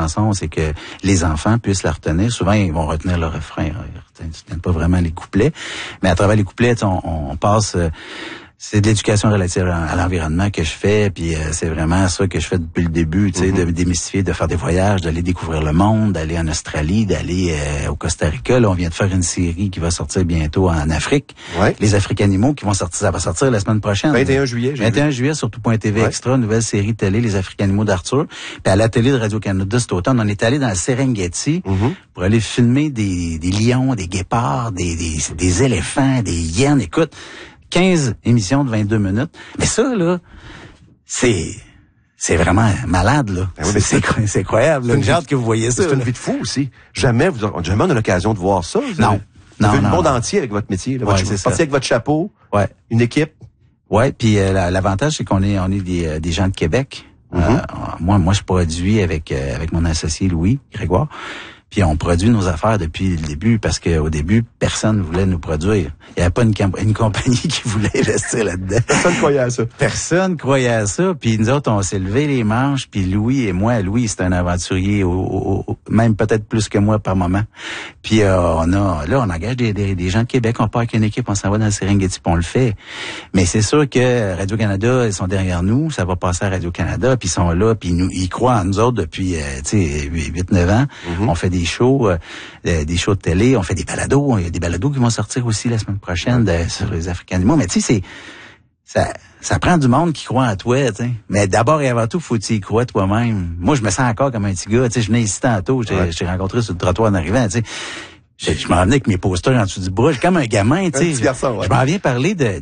chanson, c'est que les enfants puissent la retenir. Souvent, ils vont retenir le refrain. Ils retiennent pas vraiment les couplets. Mais à travers les couplets, on passe... c'est de l'éducation relative à l'environnement que je fais, puis c'est vraiment ça que je fais depuis le début, tu sais, de démystifier, de faire des voyages, d'aller découvrir le monde, d'aller en Australie, d'aller au Costa Rica. Là, on vient de faire une série qui va sortir bientôt en Afrique. Ouais. Les Africanimaux qui vont sortir, ça va sortir la semaine prochaine. 21 juillet. 21 juillet sur tout.tv Extra, nouvelle série télé, Les Africanimaux d'Arthur. Puis à la télé de Radio-Canada cet automne, on est allé dans le Serengeti pour aller filmer des lions, des guépards, des éléphants, des hyènes. Écoute, 15 émissions de 22 minutes. Mais ça, là, c'est vraiment malade, là. Ben oui, c'est incroyable. J'ai hâte que vous voyez ça. C'est une vie de fou aussi. Jamais on a l'occasion de voir ça. Non. Vous avez le monde entier avec votre métier. Là. Vous partiez avec votre chapeau. Ouais. Une équipe. Ouais. Puis l'avantage, c'est qu'on est des gens de Québec. Moi, je produis avec mon associé Louis Grégoire. Puis on produit nos affaires depuis le début parce que au début, personne voulait nous produire. Il n'y avait pas une compagnie qui voulait investir là-dedans. Personne croyait à ça. Personne croyait à ça. Puis nous autres, on s'est levé les manches. Puis Louis, c'est un aventurier, même peut-être plus que moi par moment. Puis on engage des gens de Québec. On part avec une équipe, on s'en va dans le Serengeti, puis on le fait. Mais c'est sûr que Radio-Canada, ils sont derrière nous. Ça va passer à Radio-Canada, puis ils sont là. Puis ils croient en nous autres depuis 8-9 ans. On fait des shows de télé, on fait des balados. Il y a des balados qui vont sortir aussi la semaine prochaine sur les Africanimaux. Mais tu sais, ça prend du monde qui croit en toi, tu sais. Mais d'abord et avant tout, faut que tu y crois toi-même. Moi, je me sens encore comme un petit gars. Tu sais, je venais ici tantôt, je t'ai rencontré sur le trottoir en arrivant, tu sais. Je m'en venais avec mes posters en dessous du bras, comme un gamin, tu sais. Je m'en viens parler de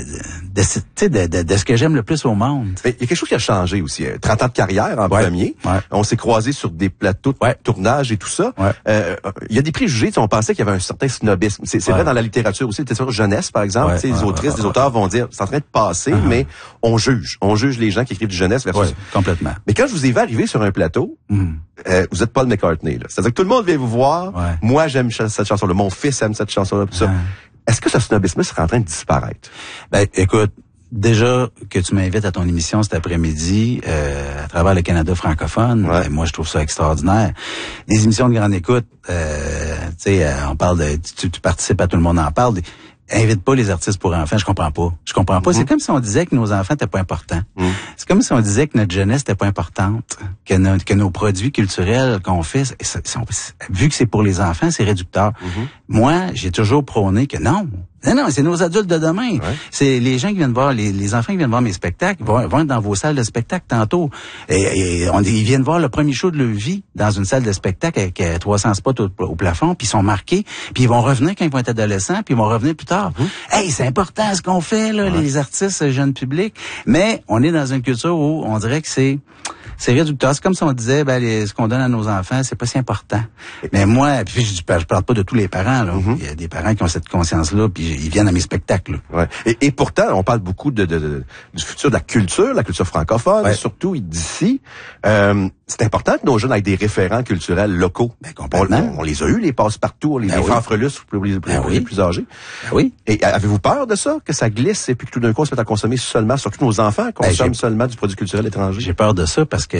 ce que j'aime le plus au monde. Il y a quelque chose qui a changé aussi. 30 ans de carrière en premier. Ouais. On s'est croisés sur des plateaux de tournage et tout ça. Il y a des préjugés. On pensait qu'il y avait un certain snobisme. C'est vrai dans la littérature aussi. Littérature jeunesse, par exemple. Les autrices, les auteurs vont dire, c'est en train de passer, mais on juge. On juge les gens qui écrivent du jeunesse versus... complètement. Mais quand je vous ai vu arriver sur un plateau, vous êtes Paul McCartney. C'est-à-dire que tout le monde vient vous voir. Moi, j'aime cette chanson-là. Mon fils aime cette chanson-là. Tout ça. Est-ce que ce snobisme serait en train de disparaître? Ben, écoute, déjà que tu m'invites à ton émission cet après-midi à travers le Canada francophone, moi je trouve ça extraordinaire. Des émissions de grande écoute, tu sais, on parle de tu participes à Tout le monde en parle. Invite pas les artistes pour enfants, je comprends pas. C'est comme si on disait que nos enfants étaient pas importants. C'est comme si on disait que notre jeunesse était pas importante, que nos produits culturels qu'on fait, vu que c'est pour les enfants, c'est réducteur. Moi, j'ai toujours prôné que non, c'est nos adultes de demain. C'est les gens qui viennent voir, les enfants qui viennent voir mes spectacles, vont être dans vos salles de spectacle tantôt. Et ils viennent voir le premier show de leur vie dans une salle de spectacle avec 300 spots au plafond, puis ils sont marqués, puis ils vont revenir quand ils vont être adolescents, puis ils vont revenir plus tard. Hey, c'est important ce qu'on fait, là, les artistes, le jeune public. Mais on est dans une culture où on dirait que c'est réducteur. C'est comme si on disait, ce qu'on donne à nos enfants, c'est pas si important. Mais moi, puis je parle pas de tous les parents, là. Il y a des parents qui ont cette conscience-là, puis ils viennent à mes spectacles. Et pourtant, on parle beaucoup du futur de la culture francophone, surtout d'ici. C'est important que nos jeunes aient des référents culturels locaux. On les a eu, les passe-partout, les fanfreluches pour les plus âgés. Et avez-vous peur de ça, que ça glisse et puis que tout d'un coup, on se mette à consommer seulement, surtout nos enfants consomment seulement du produit culturel étranger? J'ai peur de ça parce qu'il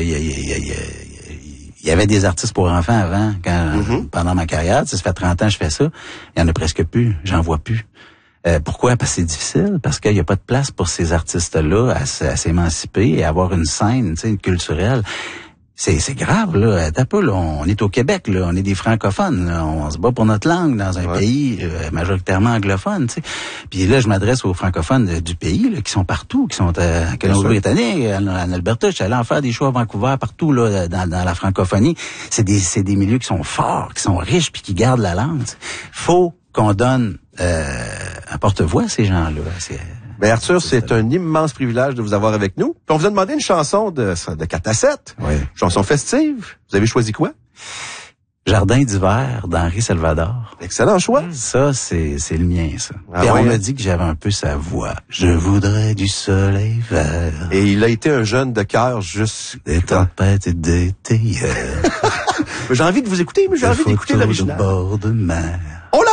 y avait des artistes pour enfants avant, pendant ma carrière. Ça fait 30 ans que je fais ça. Il y en a presque plus. J'en vois plus. Pourquoi? Parce que c'est difficile. Parce qu'il n'y a pas de place pour ces artistes-là à s'émanciper et avoir une scène, culturelle. C'est grave, là. T'as pas, là. On est au Québec, là. On est des francophones, là. On se bat pour notre langue dans un pays majoritairement anglophone, tu sais. Puis là, je m'adresse aux francophones du pays, là, qui sont partout, qui sont à Colombie-Britannique, en Alberta. Je suis allé en faire des shows à Vancouver, partout, là, dans la francophonie. C'est des milieux qui sont forts, qui sont riches, puis qui gardent la langue. T'sais. Faut qu'on donne un porte-voix à ces gens-là. Arthur, c'est un immense privilège de vous avoir avec nous. Puis on vous a demandé une chanson de 4 à 7. Chanson festive. Vous avez choisi quoi? Jardin d'hiver d'Henri Salvador. Excellent choix. Ça, c'est le mien, ça. Et on m'a dit que j'avais un peu sa voix. Je voudrais du soleil vert. Et il a été un jeune de cœur juste... Des tempêtes d'été. J'ai envie de vous écouter, mais j'ai envie d'écouter l'original. Au bord de mer.